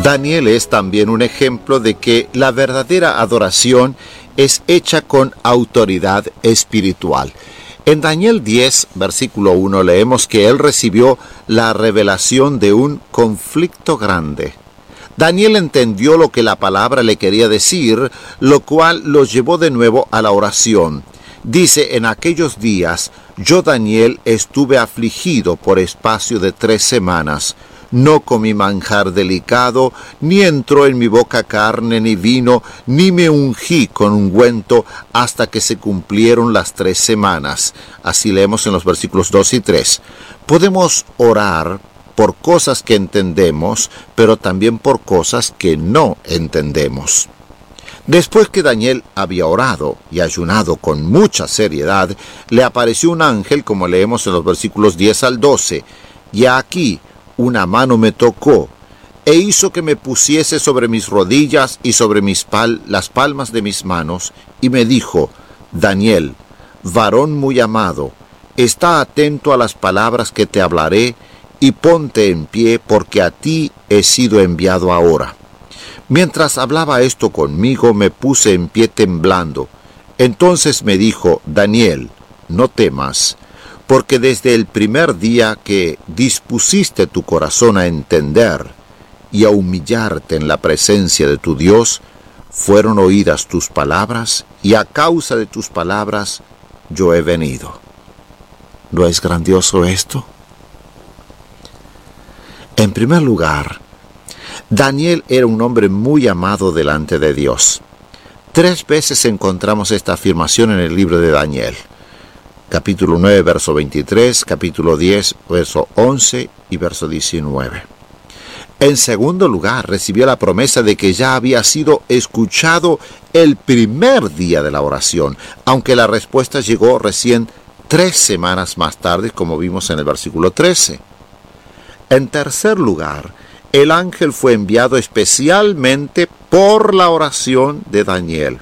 Daniel es también un ejemplo de que la verdadera adoración es hecha con autoridad espiritual. En Daniel 10, versículo 1, leemos que él recibió la revelación de un conflicto grande. Daniel entendió lo que la palabra le quería decir, lo cual lo llevó de nuevo a la oración. Dice, en aquellos días, yo Daniel estuve afligido por espacio de 3 semanas. No comí manjar delicado, ni entró en mi boca carne ni vino, ni me ungí con ungüento hasta que se cumplieron las 3 semanas. Así leemos en los versículos 2 y 3. Podemos orar por cosas que entendemos, pero también por cosas que no entendemos. Después que Daniel había orado y ayunado con mucha seriedad, le apareció un ángel, como leemos en los versículos 10 al 12. Y aquí una mano me tocó e hizo que me pusiese sobre mis rodillas y sobre las palmas de mis manos, y me dijo, Daniel, varón muy amado, está atento a las palabras que te hablaré, y ponte en pie, porque a ti he sido enviado ahora. Mientras hablaba esto conmigo, me puse en pie temblando. Entonces me dijo, Daniel, no temas, porque desde el primer día que dispusiste tu corazón a entender y a humillarte en la presencia de tu Dios, fueron oídas tus palabras, y a causa de tus palabras yo he venido. ¿No es grandioso esto? En primer lugar, Daniel era un hombre muy amado delante de Dios. 3 veces encontramos esta afirmación en el libro de Daniel. Capítulo 9, verso 23, capítulo 10, verso 11 y verso 19. En segundo lugar, recibió la promesa de que ya había sido escuchado el primer día de la oración, aunque la respuesta llegó recién 3 semanas más tarde, como vimos en el versículo 13. En tercer lugar, el ángel fue enviado especialmente por la oración de Daniel.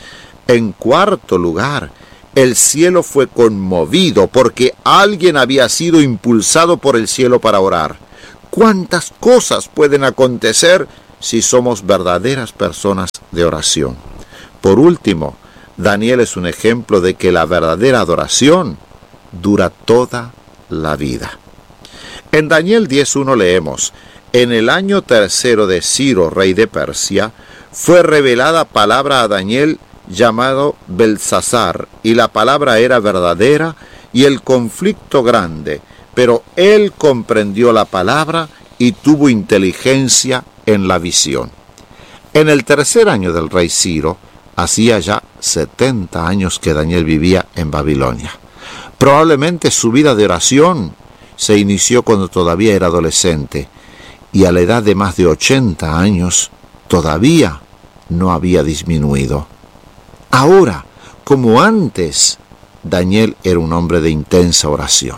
En cuarto lugar, el cielo fue conmovido porque alguien había sido impulsado por el cielo para orar. ¿Cuántas cosas pueden acontecer si somos verdaderas personas de oración? Por último, Daniel es un ejemplo de que la verdadera adoración dura toda la vida. En Daniel 10:1 leemos, en el año 3 de Ciro, rey de Persia, fue revelada palabra a Daniel llamado Belsasar, y la palabra era verdadera y el conflicto grande, pero él comprendió la palabra y tuvo inteligencia en la visión. En el 3er año del rey Ciro, hacía ya 70 años que Daniel vivía en Babilonia. Probablemente su vida de oración se inició cuando todavía era adolescente, y a la edad de más de 80 años todavía no había disminuido. Ahora, como antes, Daniel era un hombre de intensa oración.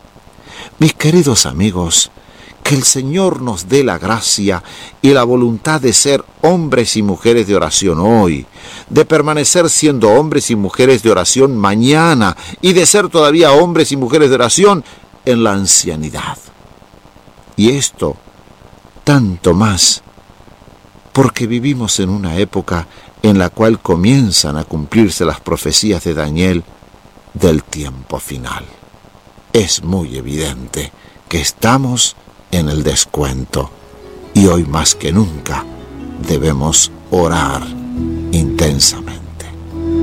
Mis queridos amigos, que el Señor nos dé la gracia y la voluntad de ser hombres y mujeres de oración hoy, de permanecer siendo hombres y mujeres de oración mañana, y de ser todavía hombres y mujeres de oración en la ancianidad. Y esto tanto más porque vivimos en una época en la cual comienzan a cumplirse las profecías de Daniel del tiempo final. Es muy evidente que estamos en el descuento, y hoy más que nunca debemos orar